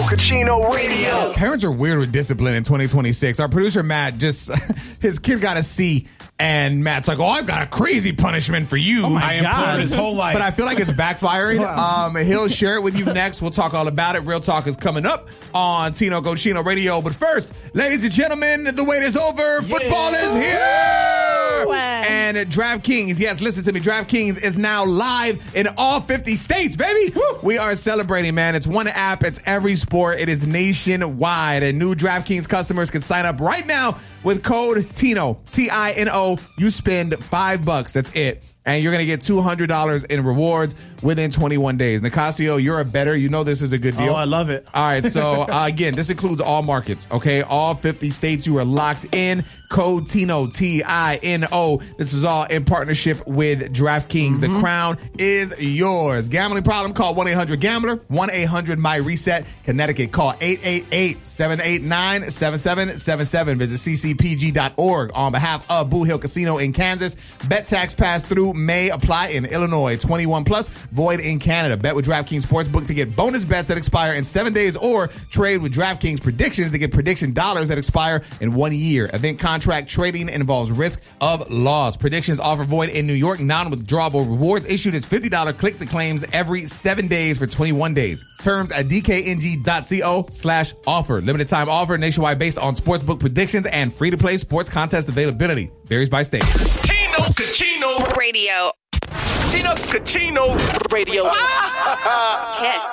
Kachino Radio. Parents are weird with discipline in 2026. Our producer, Matt, his kid got a C, and Matt's like, I've got a crazy punishment for you. I implored his whole life. But I feel like it's backfiring. He'll share it with you next. We'll talk all about it. Real Talk is coming up on Tino Cochino Radio. But first, ladies and gentlemen, the wait is over. Football is here. And DraftKings, yes, listen to me. DraftKings is now live in all 50 states, baby. We are celebrating, man. It's one app. It's every sport. It is nationwide. And new DraftKings customers can sign up right now with code TINO, T-I-N-O. You spend $5. That's it. And you're going to get $200 in rewards within 21 days. Nicasio, you're a bettor. You know this is a good deal. Oh, I love it. All right, so again, this includes all markets, okay? All 50 states, you are locked in. Code TINO, T-I-N-O. This is all in partnership with DraftKings. The crown is yours. Gambling problem? Call 1-800-GAMBLER, 1-800-MY-RESET. Connecticut, call 888-789-7777. Visit ccpg.org on behalf of Boo Hill Casino in Kansas. Bet tax pass through may apply in Illinois. 21 plus, void in Canada. Bet with DraftKings Sportsbook to get bonus bets that expire in 7 days, or trade with DraftKings Predictions to get prediction dollars that expire in 1 year. Event contract trading involves risk of loss. Predictions offer void in New York. Non-withdrawable rewards issued as $50 click to claims every 7 days for 21 days. Terms at dkng.co/offer. Limited time offer nationwide based on sportsbook predictions and free-to-play sports contest availability. Varies by state. Tino Kachino Radio. Tino Kachino Radio. Kiss.